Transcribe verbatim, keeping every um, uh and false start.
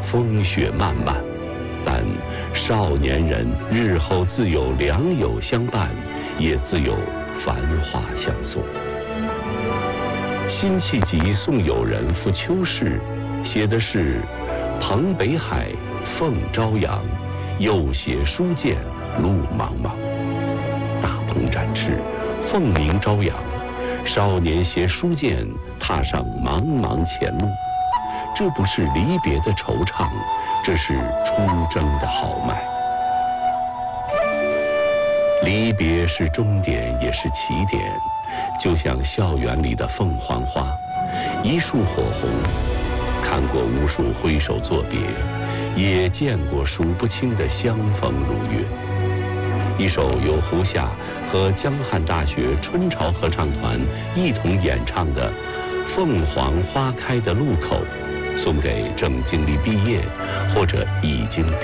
风雪漫漫，但少年人日后自有良友相伴，也自有繁华相送。辛弃疾送友人赴秋市，写的是蓬北海，凤朝阳，又携书剑，路茫茫。大鹏展翅，凤鸣朝阳，少年携书剑，踏上茫茫前路。这不是离别的惆怅，这是出征的豪迈。离别是终点，也是起点，就像校园里的凤凰花，一树火红。看过无数挥手作别，也见过数不清的相逢如约。一首由胡夏和江汉大学春潮合唱团一同演唱的《凤凰花开的路口》，送给正经历毕业或者已经